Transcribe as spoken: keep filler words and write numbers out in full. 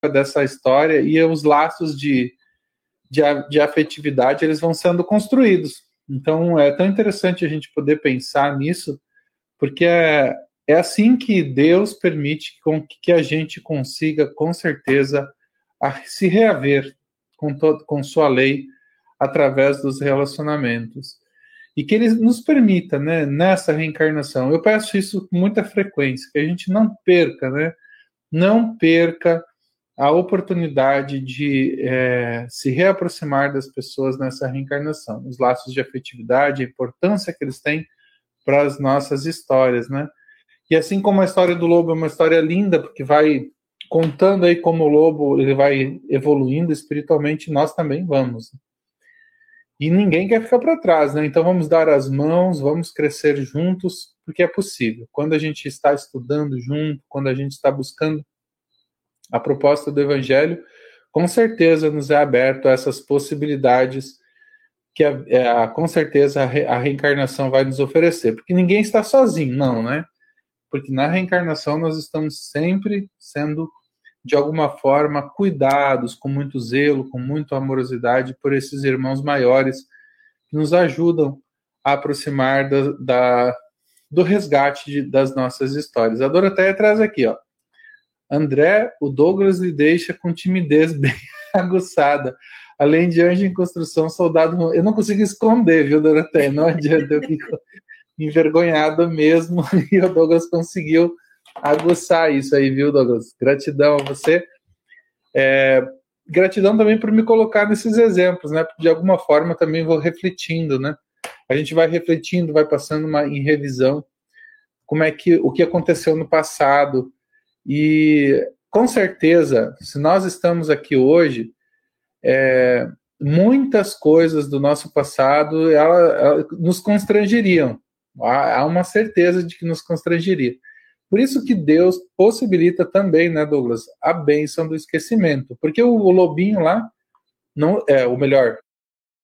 dessa história e os laços de, de, de afetividade eles vão sendo construídos. Então é tão interessante a gente poder pensar nisso, porque é, é assim que Deus permite com que a gente consiga, com certeza, a, se reaver com, todo, com sua lei através dos relacionamentos. E que Ele nos permita, né, nessa reencarnação. Eu peço isso com muita frequência, que a gente não perca, né, não perca a oportunidade de é, se reaproximar das pessoas nessa reencarnação. Os laços de afetividade, a importância que eles têm para as nossas histórias, né? E assim como a história do lobo é uma história linda, porque vai contando aí como o lobo ele vai evoluindo espiritualmente, nós também vamos. E ninguém quer ficar para trás, né? Então vamos dar as mãos, vamos crescer juntos, porque é possível. Quando a gente está estudando junto, quando a gente está buscando a proposta do Evangelho, com certeza nos é aberto a essas possibilidades que, a, a, com certeza, a, re, a reencarnação vai nos oferecer. Porque ninguém está sozinho, não, né? Porque na reencarnação nós estamos sempre sendo, de alguma forma, cuidados, com muito zelo, com muita amorosidade, por esses irmãos maiores que nos ajudam a aproximar da, da, do resgate de, das nossas histórias. A Doroteia traz aqui, ó. André, o Douglas lhe deixa com timidez bem aguçada. Além de anjo em construção, soldado... Eu não consigo esconder, viu, Doroteia? Não adianta, eu fico envergonhado mesmo. E o Douglas conseguiu aguçar isso aí, viu, Douglas? Gratidão a você. É... Gratidão também por me colocar nesses exemplos, né? Porque de alguma forma também vou refletindo, né? A gente vai refletindo, vai passando uma, em revisão como é que, o que aconteceu no passado. E, com certeza, se nós estamos aqui hoje, é, muitas coisas do nosso passado ela, ela, nos constrangeriam. Há, há uma certeza de que nos constrangeria. Por isso que Deus possibilita também, né, Douglas, a bênção do esquecimento. Porque o, o lobinho lá, não, é, ou melhor,